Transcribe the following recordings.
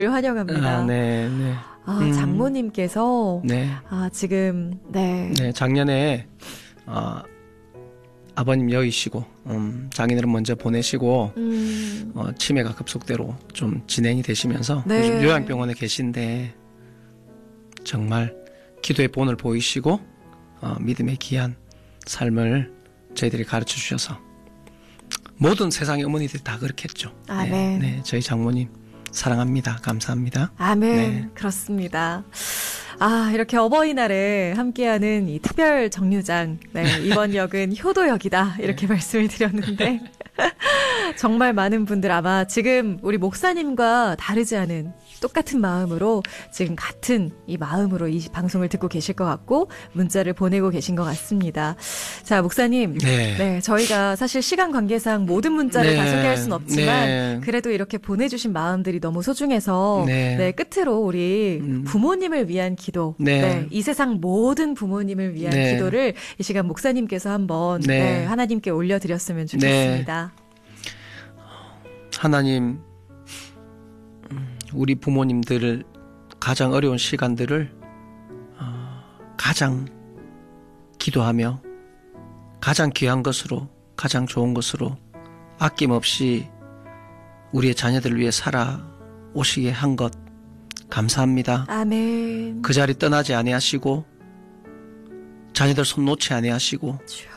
환영합니다. 네, 네. 장모님께서 네. 지금 네. 네, 작년에 아버님 여의시고 장인어른 먼저 보내시고 치매가 급속대로 좀 진행이 되시면서 네. 요즘 요양병원에 계신데 정말 기도의 본을 보이시고 믿음의 귀한 삶을 저희들이 가르쳐 주셔서 모든 세상의 어머니들이 다 그렇게 했죠. 아멘. 네, 저희 장모님 사랑합니다. 감사합니다. 아멘. 네. 그렇습니다. 이렇게 어버이날에 함께하는 이 특별 정류장. 네, 이번 역은 효도역이다. 이렇게 말씀을 드렸는데. 정말 많은 분들 아마 지금 우리 목사님과 다르지 않은 똑같은 마음으로 지금 같은 이 마음으로 이 방송을 듣고 계실 것 같고 문자를 보내고 계신 것 같습니다. 자, 목사님. 네, 저희가 사실 시간 관계상 모든 문자를 다 소개할 수는 없지만 그래도 이렇게 보내주신 마음들이 너무 소중해서 네, 끝으로 우리 부모님을 위한 기도, 네, 이 세상 모든 부모님을 위한 기도를 이 시간 목사님께서 한번 하나님께 올려드렸으면 좋겠습니다. 하나님, 우리 부모님들 가장 어려운 시간들을 가장 기도하며 가장 귀한 것으로, 가장 좋은 것으로 아낌없이 우리의 자녀들을 위해 살아오시게 한 것 감사합니다. 아멘. 그 자리 떠나지 아니하시고 자녀들 손 놓지 아니하시고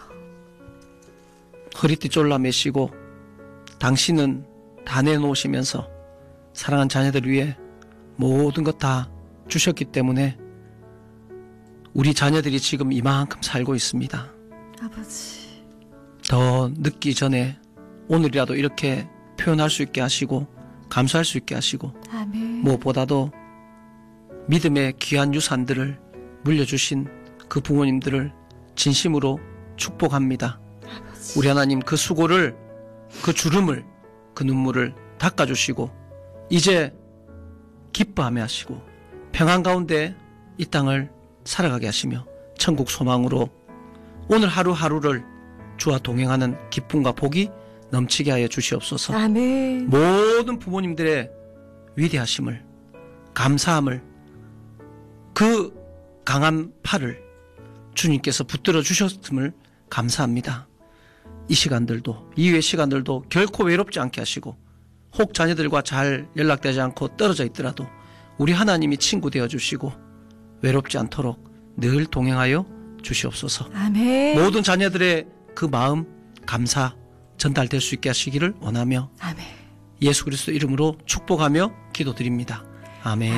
허리띠 졸라매시고 당신은 다 내놓으시면서 사랑한 자녀들 위해 모든 것 다 주셨기 때문에 우리 자녀들이 지금 이만큼 살고 있습니다. 아버지. 더 늦기 전에 오늘이라도 이렇게 표현할 수 있게 하시고 감수할 수 있게 하시고 아멘. 무엇보다도 믿음의 귀한 유산들을 물려주신 그 부모님들을 진심으로 축복합니다. 아버지. 우리 하나님 그 수고를, 그 주름을, 그 눈물을 닦아주시고 이제 기뻐하며 하시고 평안 가운데 이 땅을 살아가게 하시며 천국 소망으로 오늘 하루하루를 주와 동행하는 기쁨과 복이 넘치게 하여 주시옵소서. 아멘. 모든 부모님들의 위대하심을, 감사함을, 그 강한 팔을 주님께서 붙들어 주셨음을 감사합니다. 이 시간들도, 이후의 시간들도 결코 외롭지 않게 하시고 혹 자녀들과 잘 연락되지 않고 떨어져 있더라도 우리 하나님이 친구 되어주시고 외롭지 않도록 늘 동행하여 주시옵소서. 아멘. 모든 자녀들의 그 마음, 감사 전달될 수 있게 하시기를 원하며 아멘. 예수 그리스도 이름으로 축복하며 기도드립니다. 아멘.